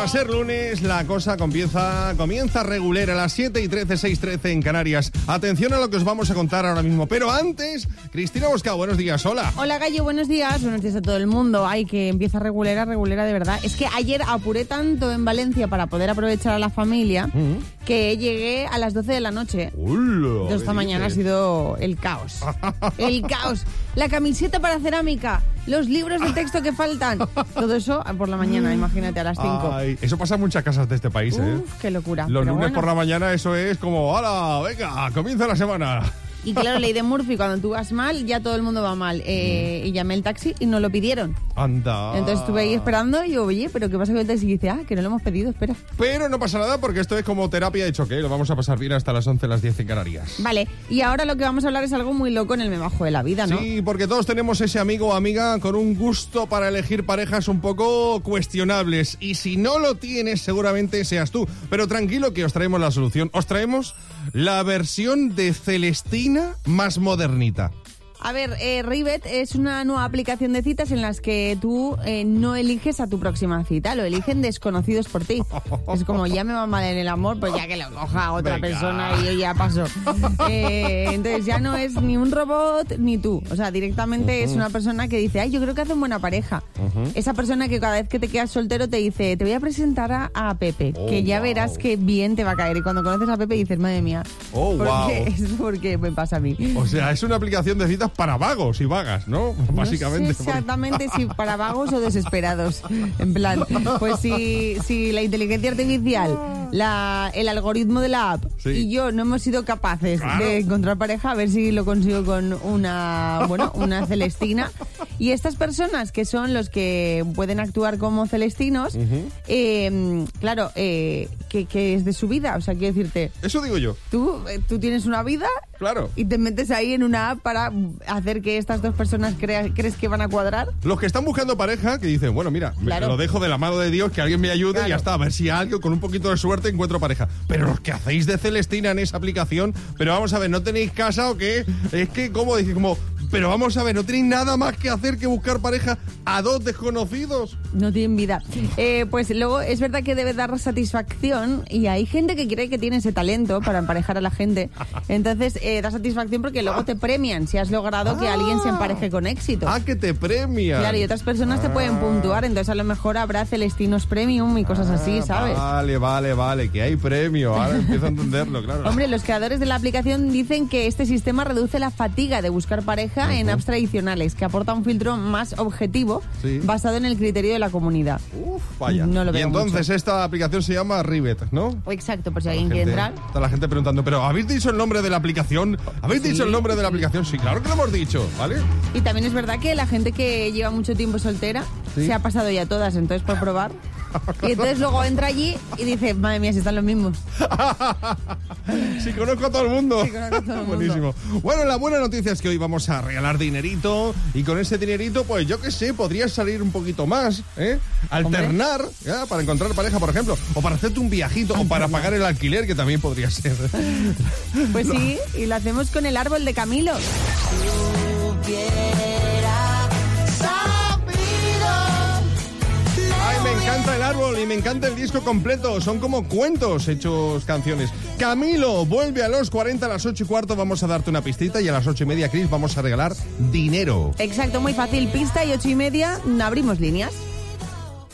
Para ser lunes, la cosa comienza regular a las 7:13, 6:13 en Canarias. Atención a lo que os vamos a contar ahora mismo. Pero antes, Cristina Boscao, buenos días, hola. Hola, Gallo, buenos días a todo el mundo. Ay, que empieza regulera de verdad. Es que ayer apuré tanto en Valencia para poder aprovechar a la familia que llegué a las 12 de la noche. Hola, esta mañana ha sido el caos. El caos. La camiseta para cerámica, los libros de texto que faltan. Todo eso por la mañana, imagínate, a las 5. Ay, eso pasa en muchas casas de este país, ¿eh? Uf, qué locura. Los Pero lunes bueno. por la mañana eso es como, ¡hala, venga, comienza la semana! Y claro, ley de Murphy, cuando tú vas mal, ya todo el mundo va mal. Y llamé el taxi y no lo pidieron. Anda. Entonces estuve ahí esperando y yo, oye, ¿pero qué pasa con el taxi? Y dice, que no lo hemos pedido, espera. Pero no pasa nada porque esto es como terapia de choque. Lo vamos a pasar bien hasta las 11, las 10 en Canarias. Vale, y ahora lo que vamos a hablar es algo muy loco en el memajo de la vida, ¿no? Sí, porque todos tenemos ese amigo o amiga con un gusto para elegir parejas un poco cuestionables. Y si no lo tienes, seguramente seas tú. Pero tranquilo que os traemos la solución. Os traemos la versión de Celestina más modernita. A ver, Rivet es una nueva aplicación de citas en las que tú no eliges a tu próxima cita, lo eligen desconocidos por ti. Es como, ya me va mal en el amor, pues ya que lo coja otra persona y yo ya paso. Entonces ya no es ni un robot ni tú. O sea, directamente es una persona que dice, yo creo que hacen buena pareja. Esa persona que cada vez que te quedas soltero te dice, te voy a presentar a Pepe, que ya verás que bien te va a caer. Y cuando conoces a Pepe dices, madre mía, ¿por qué me pasa a mí? O sea, es una aplicación de citas para vagos y vagas, ¿no? Básicamente. No sé exactamente si para vagos o desesperados. En plan, pues si la inteligencia artificial, el algoritmo de la app y yo no hemos sido capaces de encontrar pareja, a ver si lo consigo con una Celestina. Y estas personas que son los que pueden actuar como celestinos, claro, que es de su vida. O sea, quiero decirte... Eso digo yo. Tú tienes una vida... Claro. Y te metes ahí en una app para hacer que estas dos personas crees que van a cuadrar. Los que están buscando pareja, que dicen, bueno, mira, me lo dejo de la mano de Dios, que alguien me ayude y ya está, a ver si alguien con un poquito de suerte encuentro pareja. Pero los que hacéis de Celestina en esa aplicación, pero vamos a ver, ¿no tenéis casa o qué? Es que, ¿cómo? Dice, como, pero vamos a ver, ¿no tenéis nada más que hacer que buscar pareja a dos desconocidos? No tienen vida. Pues luego es verdad que debe dar satisfacción y hay gente que cree que tiene ese talento para emparejar a la gente. Entonces da satisfacción porque luego te premian si has logrado que alguien se empareje con éxito. Que te premian. Claro, y otras personas te pueden puntuar, entonces a lo mejor habrá Celestinos Premium y cosas así, ¿sabes? Vale, que hay premio. Ahora empiezo a entenderlo, claro. Hombre, los creadores de la aplicación dicen que este sistema reduce la fatiga de buscar pareja en apps tradicionales, que aporta un filtro más objetivo basado en el criterio de la comunidad. Vaya. No lo veo y entonces mucho. Esta aplicación se llama Rivet, ¿no? Exacto, por si alguien quiere entrar. Está la gente preguntando, ¿pero habéis dicho el nombre de la aplicación? ¿Habéis dicho el nombre de la aplicación? Sí, claro que lo hemos dicho, ¿vale? Y también es verdad que la gente que lleva mucho tiempo soltera se ha pasado ya todas, entonces por probar. Y entonces luego entra allí y dice, madre mía, si están los mismos. Sí, conozco a todo el mundo. Sí, conozco a todo el mundo. Buenísimo. Bueno, la buena noticia es que hoy vamos a regalar dinerito y con ese dinerito, pues yo qué sé, podrías salir un poquito más, alternar, para encontrar pareja, por ejemplo, o para hacerte un viajito, o para pagar el alquiler, que también podría ser. Pues sí, y lo hacemos con el árbol de Camilo. Me encanta el árbol y me encanta el disco completo. Son como cuentos hechos canciones. Camilo vuelve a los 40 a las 8:15. Vamos a darte una pistita y a las 8:30, Cris, vamos a regalar dinero. Exacto, muy fácil. Pista y 8:30 abrimos líneas.